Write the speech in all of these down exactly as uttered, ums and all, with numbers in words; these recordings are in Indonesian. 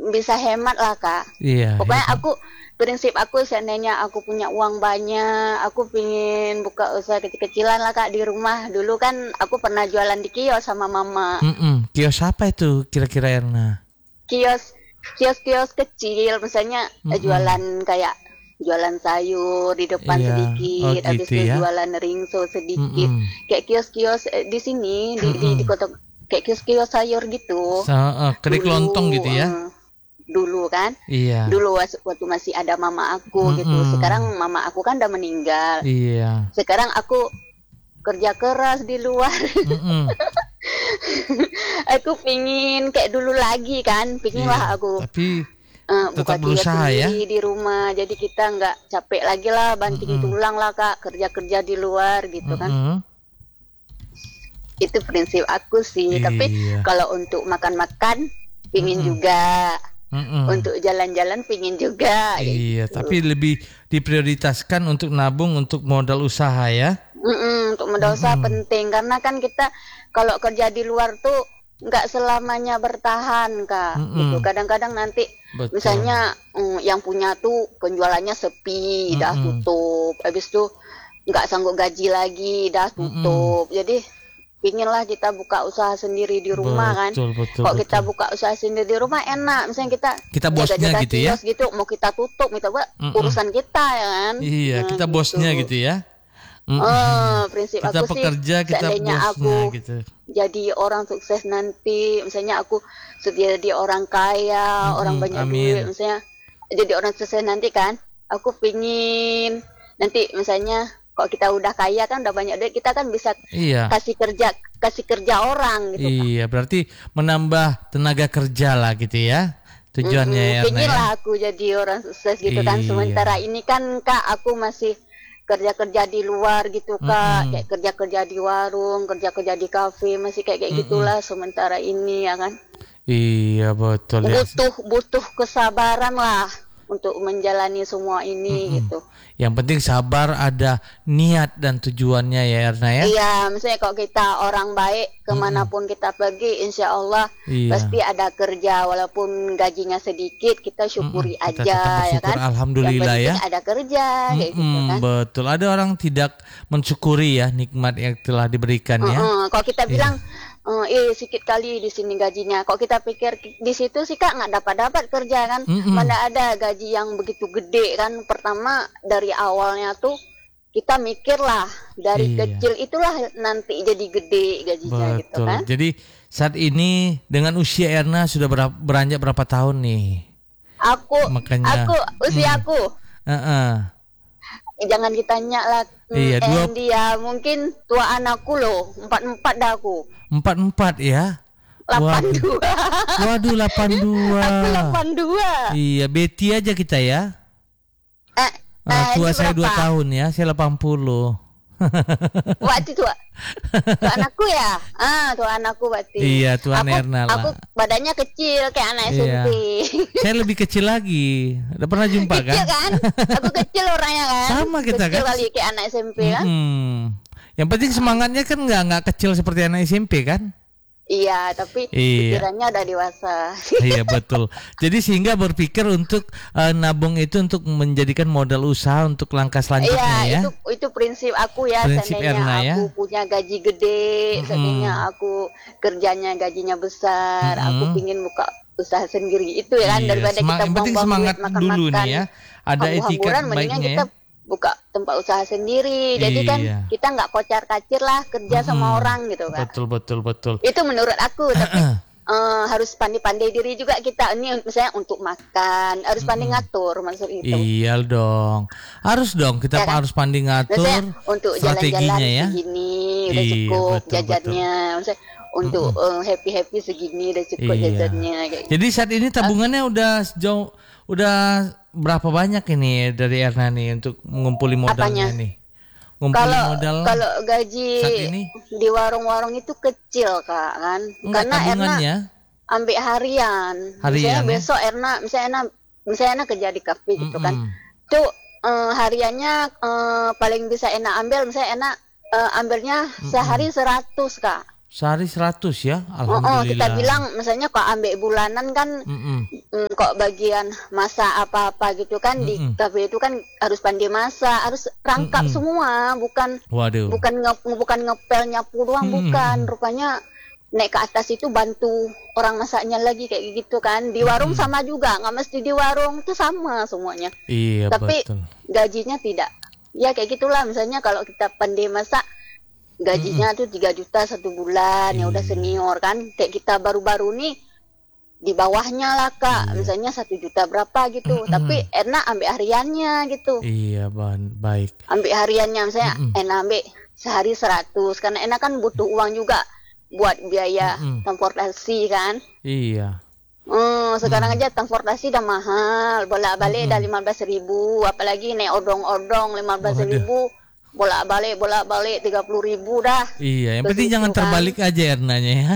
bisa hemat lah Kak. Iya. Pokoknya iya. aku prinsip aku seandainya aku punya uang banyak, aku pingin buka usaha kecil-kecilan lah Kak di rumah. Dulu kan aku pernah jualan di kios sama mama. Mm-mm. Kios apa itu kira-kira Erna? Kios kios-kios kecil, misalnya eh, Mm-mm. jualan kayak jualan sayur di depan Iya. sedikit, Oh, habis gitu itu ya. jualan ringso sedikit. Mm-mm. Kayak kios-kios eh, di sini di, di di Mm-mm. kota kayak kios-kios sayur gitu. So, uh, kedai Dulu, kelontong gitu ya. eh, dulu kan. Iya. Dulu was- waktu masih ada mama aku gitu. Mm-mm. Sekarang mama aku kan udah meninggal. Iya. Sekarang aku kerja keras di luar. Mm-mm. Aku pingin kayak dulu lagi kan. Pingin Iya. lah aku Tapi uh, buka tetap kios berusaha ya. sendiri di rumah. Jadi kita nggak capek lagi lah banting Mm-mm. tulang lah Kak. Kerja-kerja di luar gitu kan. Mm-mm. Itu prinsip aku sih. Tapi Iya. kalau untuk makan-makan pingin Mm-mm. juga. Mm-mm. Untuk jalan-jalan pingin juga. kayak Iya, gitu. tapi lebih diprioritaskan untuk nabung untuk modal usaha ya. Mm-mm, untuk modal usaha Mm-mm. penting karena kan kita kalau kerja di luar tuh nggak selamanya bertahan Kak. Mm-mm. Gitu. Kadang-kadang nanti Betul. misalnya mm, yang punya tuh penjualannya sepi, dah Mm-mm. tutup. Habis itu nggak sanggup gaji lagi, dah tutup. Jadi pinginlah kita buka usaha sendiri di rumah kan. Betul, betul, Kok kita betul. buka usaha sendiri di rumah enak. Misalnya kita Kita bosnya jaga-jaga gitu ya. kios gitu, mau kita tutup, kita buat Mm-mm. urusan kita ya kan. Iya, Nah, kita bosnya gitu ya. Mm-mm. Oh, prinsip Kita aku pekerja, sih, kita seandainya bosnya aku gitu. jadi orang sukses nanti, misalnya aku sudah jadi orang kaya, Mm-mm, orang banyak amin. duit, misalnya jadi orang sukses nanti kan, aku pingin nanti misalnya kalau kita udah kaya kan, udah banyak duit, kita kan bisa Iya. kasih kerja, kasih kerja orang gitu. Kak. Iya, berarti menambah tenaga kerja lah gitu ya. Tujuannya Mm-mm, ya, Erna pingin ya. lah aku jadi orang sukses gitu kan. Iya. Sementara ini kan Kak, aku masih kerja-kerja di luar gitu Kak, Mm-mm. kayak kerja-kerja di warung, kerja-kerja di kafe, masih kayak kayak Mm-mm. gitulah sementara ini ya kan. Iya, betul ya. Butuh butuh kesabaran lah untuk menjalani semua ini Mm-mm. gitu. Yang penting sabar, ada niat dan tujuannya ya Erna ya. Iya, misalnya kalau kita orang baik kemanapun kita pergi, insya Allah Iya. pasti ada kerja walaupun gajinya sedikit, kita syukuri Mm-mm, kita aja tetap ya bersyukur, kan. alhamdulillah Yang penting ya. ada kerja kayak gitu Mm-mm, kan. betul. Ada orang tidak mensyukuri ya nikmat yang telah diberikan ya. Mm-mm. Kalau kita Iya. bilang eh eh sedikit kali di sini gajinya. Kok kita pikir di situ sih Kak nggak dapat dapat kerja kan? Mm-mm. Mana ada gaji yang begitu gede kan? Pertama dari awalnya tuh kita mikir lah dari Iya. kecil itulah nanti jadi gede gajinya gitu Betul. kan? Jadi saat ini dengan usia Erna sudah berapa, beranjak berapa tahun nih? Aku, Makanya, aku usia hmm. aku Heeh. jangan ditanya lah. Iya, Hmm, dua- Andy ya mungkin tua anakku loh empat empat dah aku. Empat empat ya? Delapan Waduh. dua. Waduh, delapan dua. Aku delapan dua. Iya, Betty aja kita ya. Eh, Ah, eh, tua ini saya dua berapa? tahun ya, saya delapan puluh. Waktu tua. Tua anakku ya? Ah, tua anakku berarti. Iya, tua aku, Erna lah. Aku badannya kecil kayak anak S M P. Iya. Saya lebih kecil lagi. Udah pernah jumpa Kecil kan? kan? Aku kecil orangnya kan. Sama kita kecil kan? kali kayak anak S M P kan? Mm-mm. Yang penting semangatnya kan nggak nggak kecil seperti anak S M P kan? Iya, tapi Iya. pikirannya udah dewasa. Iya betul. Jadi sehingga berpikir untuk eh, nabung itu untuk menjadikan modal usaha untuk langkah selanjutnya Iya, ya. itu itu prinsip aku ya. Prinsip Seandainya Erna ya. aku punya gaji gede, Mm-mm. seandainya aku kerjanya gajinya besar, Mm-mm. aku pingin buka usaha sendiri itu ya kan, Iya, daripada semang- kita yang penting buang-buang semangat duit makan-makan. dulu nih ya. Ada Hambur-hamburan, etikat mendingan baiknya kita ya. buka tempat usaha sendiri. Jadi kan Iya. kita nggak kocar-kacir lah kerja sama Mm-mm. orang gitu kan. Betul betul betul. Itu menurut aku, tapi eh, harus pandai-pandai diri juga kita. Ini misalnya untuk makan, harus pandai ngatur maksud itu. Iya dong. Harus dong kita Ya kan? harus pandai ngatur Misalnya untuk jalan-jalan strateginya ya. segini udah Iya, cukup betul, jajannya. Misalnya untuk eh, happy-happy segini udah cukup Iya. jajannya kayak gitu. Jadi saat ini tabungannya udah sejauh udah berapa banyak ini dari Erna nih untuk mengumpuli modalnya Apanya? nih? Ngumpulin Kalau modal kalau gaji saat ini? di warung-warung itu kecil Kak kan. enggak Karena Erna tabungannya. ambil harian. Harian, Misalnya ya? besok Erna, misalnya Erna, misalnya Erna kerja di kafe gitu kan. Mm-mm. Itu eh, hariannya eh, paling bisa Erna ambil, misalnya Erna eh, ambilnya sehari seratus Kak. Sehari seratus ya, Oh, oh, kita alhamdulillah. bilang misalnya kok ambil bulanan kan, Mm-mm. mm, kok bagian masak apa-apa gitu kan di Mm-mm. kafe itu kan harus pandai masak, harus rangkap Mm-mm. semua, bukan Waduh. bukan nge, bukan ngepel nyapu doang, Mm-mm. bukan. Rupanya naik ke atas itu bantu orang masaknya lagi kayak gitu kan. Di warung Mm-mm. sama juga, nggak mesti di warung itu sama semuanya. Iya Tapi betul. gajinya tidak. Ya kayak gitulah, misalnya kalau kita pandai masak gajinya tuh tiga juta satu bulan, ya udah Iya. senior kan. Kayak kita baru-baru nih di bawahnya lah kak, Iya. misalnya satu juta berapa gitu. Mm-mm. Tapi enak ambil hariannya gitu, Iya, ban baik. ambil hariannya misalnya Mm-mm. enak ambil sehari seratus, karena enak kan butuh uang juga buat biaya Mm-mm. transportasi kan. Iya. Hmm, sekarang Mm. aja transportasi udah mahal, bolak-balik udah Mm-mm. lima belas ribu, apalagi naik odong-odong lima belas Waduh. ribu, bolak-balik bolak-balik tiga puluh ribu dah. Iya, yang Terus penting itu jangan kan. terbalik aja Ernanya ya.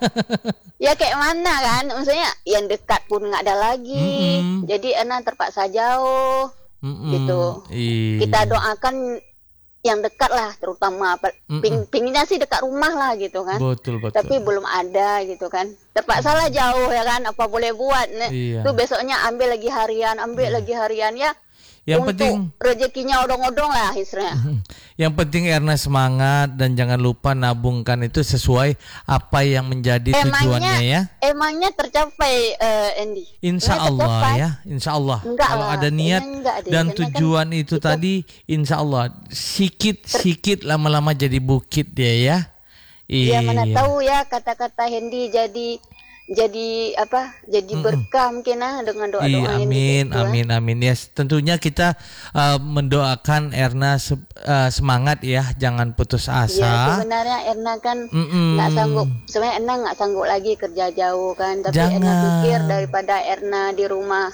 Ya kayak mana kan, maksudnya yang dekat pun nggak ada lagi, Mm-mm. jadi enak terpaksa jauh. Mm-mm. Gitu. Iya. Kita doakan yang dekat lah, terutama apa, Mm-mm. ping, pinginnya sih dekat rumah lah gitu kan. Betul betul. Tapi belum ada gitu kan, terpaksa lah jauh ya kan, apa boleh buat. Iya. Tuh besoknya ambil lagi harian, ambil lagi harian ya. Yang untuk penting rezekinya odong-odong lah istilahnya. yang penting Erna semangat dan jangan lupa nabungkan itu sesuai apa yang menjadi tujuannya ya. Emangnya tercapai uh, Andy? Insya Emangnya Allah tercapai? ya, Insya Allah. Enggak Kalau lah, ada niat kayaknya enggak deh, dan karena kan tujuan itu kita- tadi, Insya Allah sikit-sikit lama-lama jadi bukit dia ya. Ya mana Iya. tahu ya kata-kata Hendy jadi jadi apa? Jadi Mm-mm. berkah mungkin ah dengan doa-doa Iya, Hendy amin, gitu, ah. amin, amin. Ya, tentunya kita uh, mendoakan Erna se- uh, semangat ya, jangan putus Ya asa. sebenarnya Erna kan Mm-mm. nggak sanggup, sebenarnya Erna nggak sanggup lagi kerja jauh kan, tapi Erna Jangan. pikir daripada Erna di rumah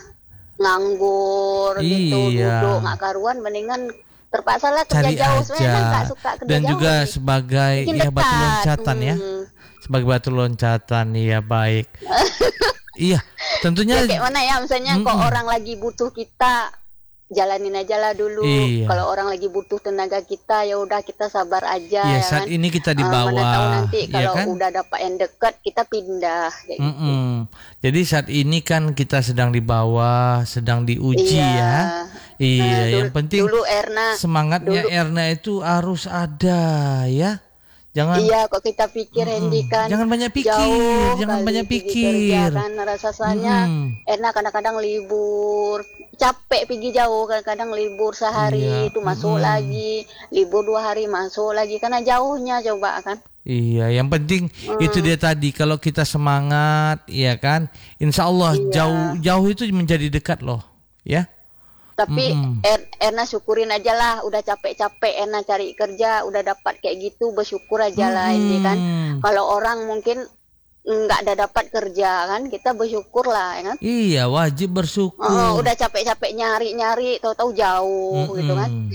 nganggur gitu, Iya. duduk nggak karuan, mendingan terpaksa lah kerja Cari jauh. Sebenarnya Erna aja. nggak suka kerja Dan jauh juga nih. sebagai Bikin ya batu dekat. loncatan ya, Hmm. sebagai batu loncatan ya baik. Iya, tentunya. Ya kayak mana ya, misalnya kok Mm-mm. orang lagi butuh kita, jalanin aja lah dulu. Iya. Kalau orang lagi butuh tenaga kita, ya udah kita sabar aja Iya, ya saat kan. ini kita di Eh, mana tahu bawah, nanti ya kalau kan? udah dapat yang dekat kita pindah kayak gitu. Mm-mm. Jadi saat ini kan kita sedang di bawah, sedang diuji Iya. ya. Iya, Nah, yang dulu- penting dulu Erna, semangatnya dulu- Erna itu harus ada ya. Jangan iya kok kita pikir Mm-mm. Hendy kan Jangan banyak pikir, jauh jangan kali banyak pergi pikir. kerja kan, rasanya Mm-mm. Erna kadang-kadang libur, capek pergi jauh, kadang-kadang libur sehari Iya, itu masuk mm-mm. lagi, libur dua hari masuk lagi, karena jauhnya coba kan. Iya, yang penting Hmm. itu dia tadi, kalau kita semangat, ya kan, Insya Allah Iya. jauh jauh itu menjadi dekat loh, ya. Tapi Mm-mm. Er- Erna syukurin aja lah, udah capek-capek Erna cari kerja, udah dapat kayak gitu, bersyukur aja lah ini kan. Mm-mm. Kalau orang mungkin nggak ada dapat kerja kan, kita bersyukur lah ya kan. Iya, wajib bersyukur. Oh, udah capek-capek nyari-nyari, tahu-tahu jauh gitu kan. Mm-mm.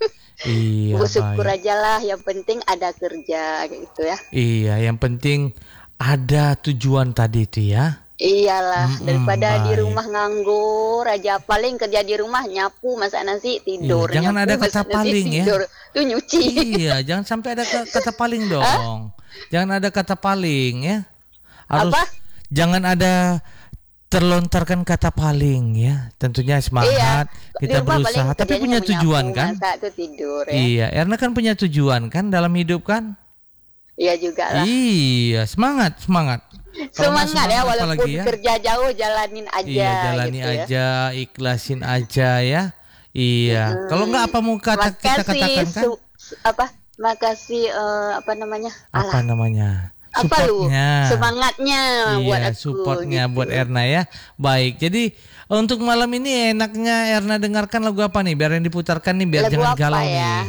Iya, Bersyukur baik. aja lah, yang penting ada kerja kayak gitu ya. Iya, yang penting ada tujuan tadi itu ya. Iyalah, Mm-mm, daripada di baik. rumah nganggur aja, paling kerja di rumah nyapu, masak nasi, tidur. Iya, jangan nyapu, ada kata masak nasi, paling ya. tidur. Tuh nyuci. Iya, jangan sampai ada ka- kata paling dong. Jangan ada kata paling ya. Harus Apa? jangan ada terlontarkan kata paling ya. Tentunya semangat Di kita rumah paling berusaha, tapi kerjanya punya menyapu, tujuan kan? masak, tuh tidur ya. Iya, Erna kan punya tujuan kan dalam hidup kan? Iya juga lah. Iya, semangat, semangat. Kalau nggak Semangat ya, semangat walaupun apalagi ya? kerja jauh jalanin aja. Iya, jalani gitu ya. aja, ikhlasin aja ya. Iya. Kalau nggak apa mau kata kita Makasih, katakan kan? su- su- apa? Makasih eh, apa namanya? Apa Alah, namanya? apa lu? Supportnya. Semangatnya buat Iya, aku. supportnya gitu. buat Erna ya. Baik. Jadi untuk malam ini enaknya Erna dengarkan lagu apa nih? Biar yang diputarkan nih, biar Lagu jangan apa galau ya? nih.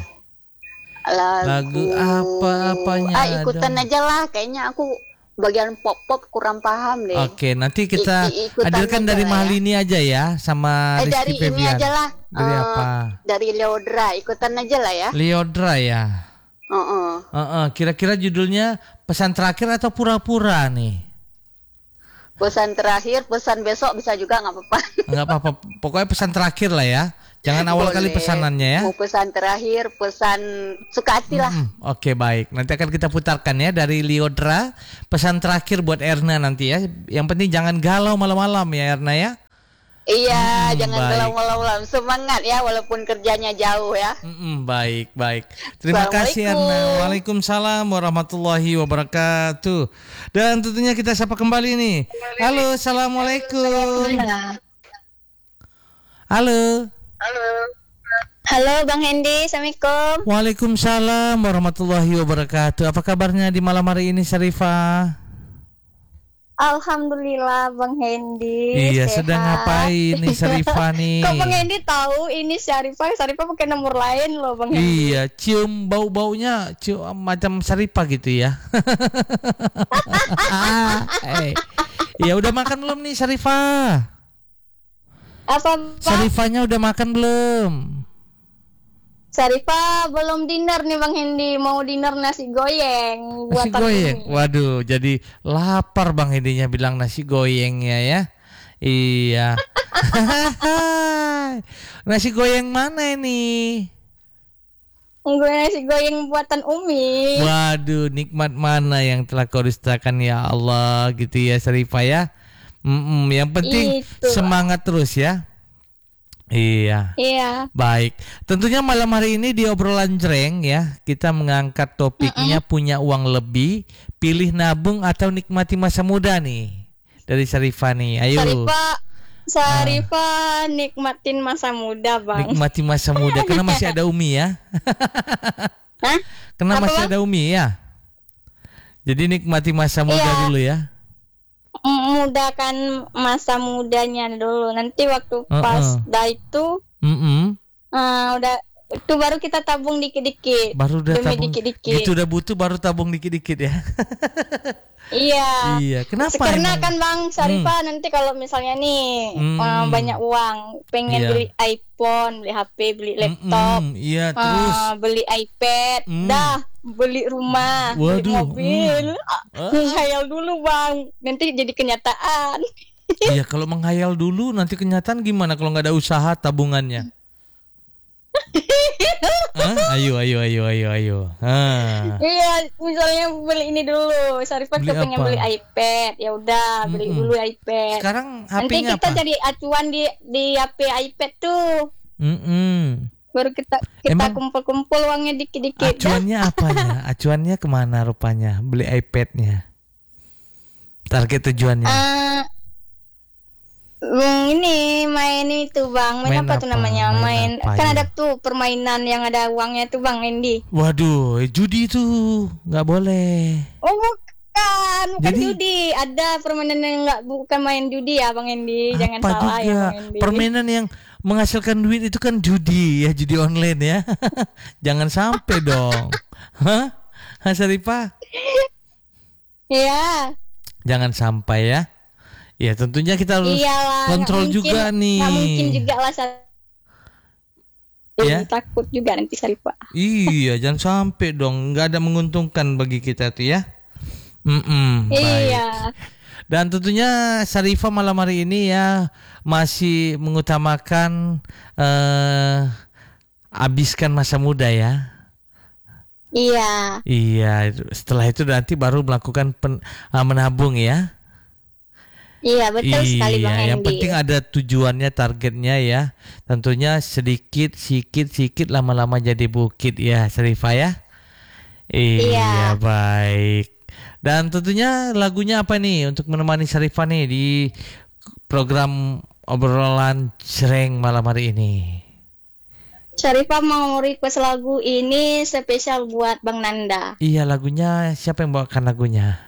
Lagu, Lagu apa-apanya Ah, ikutan dong. aja lah. Kayaknya aku bagian pop-pop kurang paham deh. Oke, nanti kita I- i- ikutan hadirkan aja dari lah ya. Mahalini aja ya, sama Eh Rizky dari ini Febian. aja lah. Dari eh, apa? Dari Leodra. Ikutan aja lah ya. Leodra ya. Heeh. Heeh, kira-kira judulnya pesan terakhir atau pura-pura nih? Pesan terakhir, pesan besok bisa juga nggak apa-apa. Enggak apa-apa, pokoknya pesan terakhir lah ya. Jangan awal kali Boleh. pesanannya ya. Mau pesan terakhir, pesan sukati lah. Hmm, Oke baik, nanti akan kita putarkan ya dari Liodra. Pesan terakhir buat Erna nanti ya. Yang penting jangan galau malam-malam ya Erna ya. Iya, Hmm, jangan baik. galau-galau, semangat ya walaupun kerjanya jauh ya. Mm-mm, baik, baik. Terima kasih Erna. Assalamualaikum. Waalaikumsalam warahmatullahi wabarakatuh. Dan tentunya kita sapa kembali nih. Halo, assalamualaikum. Halo. Halo Bang Hendy, Assalamualaikum. Waalaikumsalam warahmatullahi wabarakatuh. Apa kabarnya di malam hari ini, Syarifah? Alhamdulillah Bang Hendy. Iya, sehat. sedang ngapain nih Syarifah nih? Kok Bang Hendy tahu ini Syarifah? Syarifah pakai nomor lain loh Bang Hendy. Iya, cium bau-baunya cium macam Syarifah gitu ya. Eh, ya udah makan belum nih Syarifah? Apa Bang? Syarifahnya udah makan belum? Syarifah belum dinner nih Bang Hendy, mau dinner nasi goyeng Nasi buatan goyeng. Umi. Waduh, jadi lapar Bang Hendinya bilang nasi goyengnya ya. Iya. Nasi goyeng mana ini? Gue nasi goyeng buatan Umi. Waduh, nikmat mana yang telah kau dustakan ya Allah gitu ya Syarifah ya. Mm-mm, yang penting Itu. semangat terus ya. Iya. Iya. Baik, tentunya malam hari ini di obrolan jreng ya kita mengangkat topiknya punya uang lebih, pilih nabung atau nikmati masa muda nih dari Syarifah nih. Ayo. Syarifah Syarifah nikmatin masa muda Bang. Nikmati masa muda karena masih ada Umi ya. Hah? Karena Apa, masih Bang? ada Umi ya. Jadi nikmati masa muda Iya. dulu ya. Mudahkan masa mudanya dulu. Nanti waktu Uh-uh. pas dah itu Mm-mm. eh, udah itu baru kita tabung dikit-dikit. Baru udah Demi tabung dikit-dikit. gitu udah butuh baru tabung dikit-dikit ya. Iya. Iya, kenapa Karena emang? kan Bang Syarifah nanti kalau misalnya nih Hmm. eh, banyak uang, pengen Iya. beli iPhone, beli H P, beli laptop, Mm-mm, iya eh, terus. beli iPad, Hmm. dah beli rumah, beli Waduh, mobil. Ah. Menghayal dulu Bang, nanti jadi kenyataan. Iya, kalau menghayal dulu nanti kenyataan gimana kalau nggak ada usaha tabungannya? Hah? Ayo, ayo, ayo, ayo, ayo. Ah. Iya, misalnya beli ini dulu. Syarifah Beli kepengen apa? beli iPad, ya udah beli Mm-mm. dulu iPad. Sekarang Nanti H P-nya kita apa? jadi acuan di di H P iPad tuh. Mm-mm. Baru kita kita Emang kumpul-kumpul uangnya dikit-dikit. Acuannya apanya? Acuannya kemana rupanya? Beli iPad-nya. Target tujuannya. Eh, Bang, ini main itu Bang, main, Main apa, tuh apa? namanya? Main Main, apa kan ya? ada tuh permainan yang ada uangnya tuh Bang Andy. Waduh, judi tuh nggak boleh. Oh bukan, bukan Jadi- judi. Ada permainan yang nggak bukan main judi ya Bang Andy. Jangan Apa salah juga? ya Bang Andy. Permainan yang menghasilkan duit itu kan judi ya, judi online ya. Jangan sampai dong. Hah? Hah, Syarifah? Iya. Jangan sampai ya. Ya tentunya kita harus Iyalah, kontrol nggak mungkin- juga nih. nggak mungkin juga lah Syarifah. Ya. Takut juga nanti Syarifah. Iya, jangan sampai dong. Nggak ada menguntungkan bagi kita tuh ya. Mm-mm, baik. Iya. Dan tentunya Syarifah malam hari ini ya masih mengutamakan eh, habiskan masa muda ya. Iya. Iya, setelah itu nanti baru melakukan pen, ah, menabung ya. Iya, betul sekali Bang Iya, yang Andy. penting ada tujuannya, targetnya ya. Tentunya sedikit, sedikit, sedikit lama-lama jadi bukit ya, Syarifah ya. Iya, Iya. baik. Dan tentunya lagunya apa nih untuk menemani Syarifah nih di program obrolan jreng malam hari ini? Syarifah mau request lagu ini spesial buat Bang Nanda. Iya, lagunya siapa yang bawakan lagunya?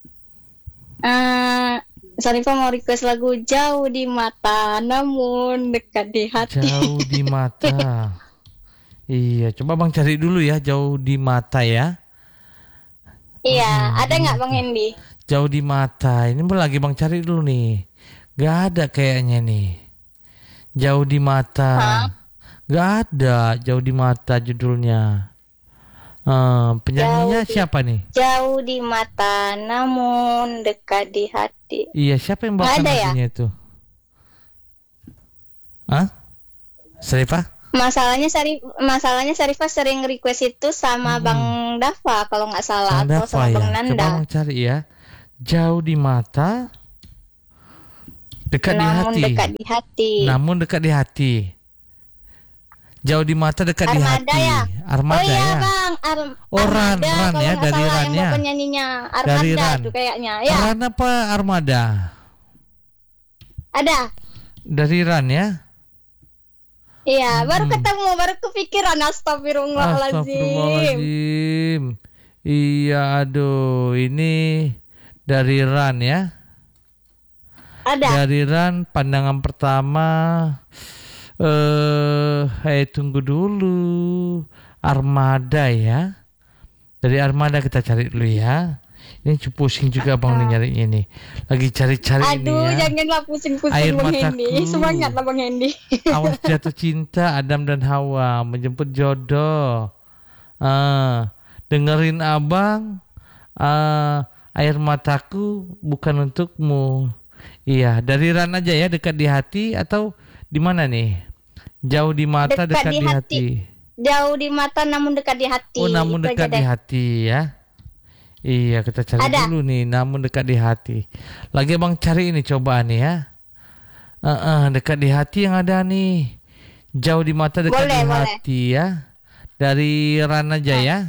Eh, Syarifah mau request lagu Jauh di Mata Namun Dekat di Hati. Jauh di mata. Iya, coba Bang cari dulu ya, jauh di mata ya. Iya, ada nggak Bang Hendy? Jauh di mata. Ini lagi Bang cari dulu nih. Gak ada kayaknya nih. Jauh di mata. Hah? Gak ada jauh di mata judulnya. Eh, penyanyinya Jauh di- siapa nih? Jauh di mata namun dekat di hati. Iya, siapa yang bawakan Nggak ada ya? lagunya itu? Hah? Syarifah? Masalahnya Syarif, masalahnya Syarifah sering request itu sama Hmm. Bang Dava kalau nggak salah, Anda atau sama apa Bang ya? Coba Nanda. Abang cari ya. Jauh di mata, dekat di Namun hati. dekat di hati. Namun dekat di hati. Jauh di mata, dekat di Armada hati. ya? Armada oh iya ya. Bang, Ar- Oh, Ran, Armada Ran kalau ya, nggak dari salah Ran yang ya. bapak nyanyinya. Dari Armada Ran. tuh kayaknya. Ya, Ran apa Armada? ada. Dari Ran ya. Iya, baru Hmm. ketemu, baru kepikiran. Astagfirullahaladzim. Astagfirullahaladzim. Iya, aduh, ini dari Ran ya. Ada. Dari Ran, pandangan pertama. Eh, hey, tunggu dulu. Armada ya. Dari Armada kita cari dulu ya. Ini pusing juga Bang nih nyari ini. Lagi cari-cari ini Aduh, ya. janganlah pusing-pusing Air Bang mataku. Hendy. Semangatlah Bang Hendy. Awas jatuh cinta Adam dan Hawa menjemput jodoh. Ah, dengerin abang. Ah, air mataku bukan untukmu. Iya, dari Ran aja ya, dekat di hati atau di mana nih? Jauh di mata, Dekat dekat di di hati. hati. Jauh di mata namun dekat di hati. Oh, namun Itu dekat aja di deh. hati ya. Iya, kita cari Ada. dulu nih, namun dekat di hati. Lagi abang cari ini coba nih ya. Eh, eh, dekat di hati yang ada nih. Jauh di mata, dekat Boleh, di boleh. hati ya. Dari Ran aja ya.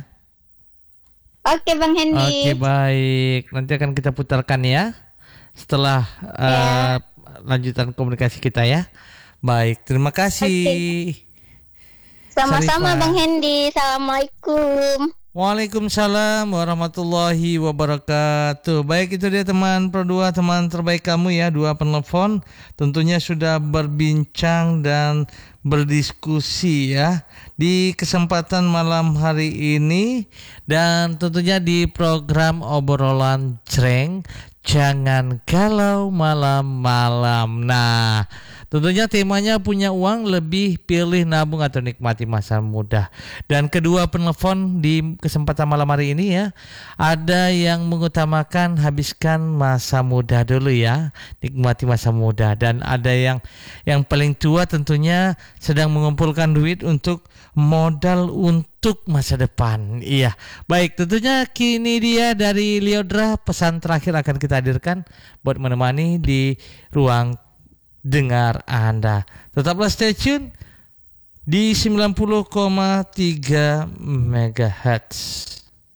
Oke Bang Hendy. Oke, baik. Nanti akan kita putarkan ya. Setelah eh, lanjutan komunikasi kita ya. Baik, terima kasih. Sama-sama Syarifah. Bang Hendy. Assalamualaikum. Waalaikumsalam warahmatullahi wabarakatuh. Baik, itu dia teman Pro dua, teman terbaik kamu ya, dua penelpon. Tentunya sudah berbincang dan berdiskusi ya di kesempatan malam hari ini. Dan tentunya di program obrolan Jreng, jangan galau malam-malam. Nah, tentunya temanya punya uang lebih, pilih nabung atau nikmati masa muda. Dan kedua penelpon di kesempatan malam hari ini ya, ada yang mengutamakan habiskan masa muda dulu ya, nikmati masa muda. Dan ada yang yang paling tua tentunya sedang mengumpulkan duit untuk modal untuk masa depan. Iya, baik, tentunya kini dia dari Liodra, pesan terakhir akan kita hadirkan buat menemani di ruang dengar Anda. Tetaplah stay tune di sembilan puluh koma tiga megahertz.